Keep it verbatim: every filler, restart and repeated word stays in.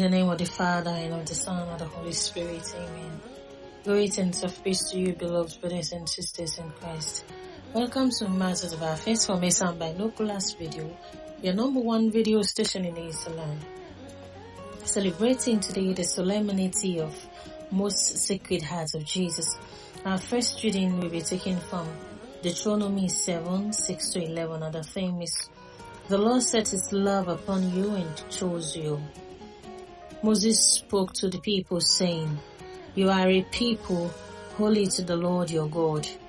the name of the Father, and of the Son, and of the Holy Spirit. Amen. Greetings of peace to you, beloved brothers and sisters in Christ. Welcome to Matters of our Faith from Mason Binoculars Video, your number one video station in Islam. Celebrating today the solemnity of Most Sacred Heart of Jesus. Our first reading will be taken from Deuteronomy seven, six to eleven, and the theme is, the Lord set his love upon you and chose you. Moses spoke to the people saying, you are a people holy to the Lord your God.